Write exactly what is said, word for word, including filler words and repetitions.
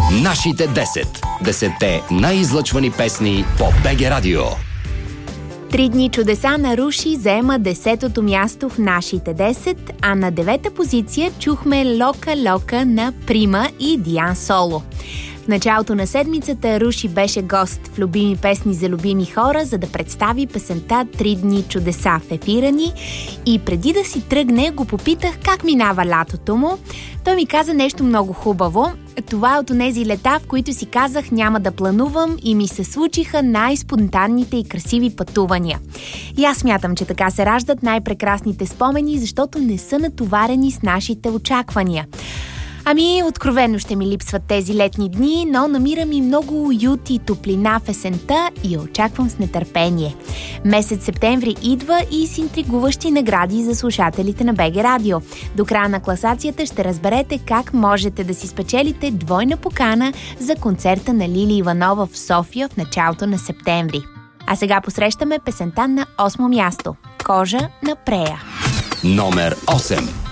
Нашите десет. Десетте най-излъчвани песни по БГ Радио. Три дни чудеса на Руши заема десетото място в нашите десет, а на девета позиция чухме Лока Лока на Прима и Диан Соло. В началото на седмицата Руши беше гост в Любими песни за любими хора, за да представи песента Три дни чудеса в ефира ни. И преди да си тръгне, го попитах как минава лятото му. Той ми каза нещо много хубаво. Това е от онези лета, в които си казах няма да планувам и ми се случиха най-спонтанните и красиви пътувания. И аз смятам, че така се раждат най-прекрасните спомени, защото не са натоварени с нашите очаквания. Ами, откровено ще ми липсват тези летни дни, но намирам и много уют и топлина в есента и я очаквам с нетърпение. Месец септември идва и с интригуващи награди за слушателите на БГ Радио. До края на класацията ще разберете как можете да си спечелите двойна покана за концерта на Лили Иванова в София в началото на септември. А сега посрещаме песента на осмо място – Кожа на Прея. Номер осем.